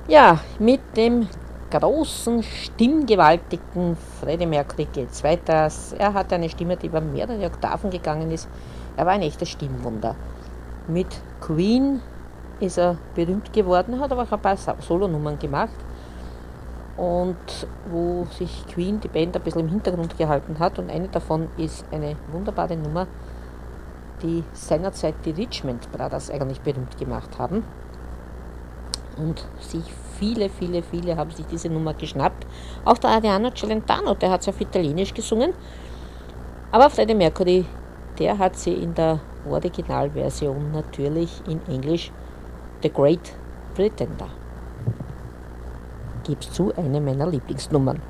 Ja, mit dem großen, stimmgewaltigen Freddie Mercury geht's weiter. Er hat eine Stimme, die über mehrere Oktaven gegangen ist. Er war ein echtes Stimmwunder. Mit Queen ist er berühmt geworden, hat aber auch ein paar Solonummern gemacht. Und wo sich Queen, die Band, ein bisschen im Hintergrund gehalten hat. Und eine davon ist eine wunderbare Nummer, die seinerzeit die Richmond Brothers eigentlich berühmt gemacht haben. Und viele haben sich diese Nummer geschnappt. Auch der Adriano Celentano, der hat es auf Italienisch gesungen. Aber Freddie Mercury, der hat sie in der Originalversion natürlich in Englisch The Great Pretender. Gib's zu, eine meiner Lieblingsnummern.